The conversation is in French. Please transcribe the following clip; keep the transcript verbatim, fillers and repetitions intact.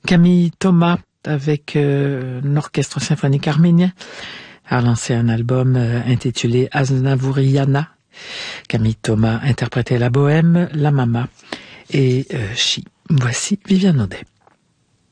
Camille Thomas avec euh, l'Orchestre symphonique arménien a lancé un album euh, intitulé Aznavouriana. Camille Thomas interprétait la bohème, la mama et euh, Chi. Voici Viviane Audet.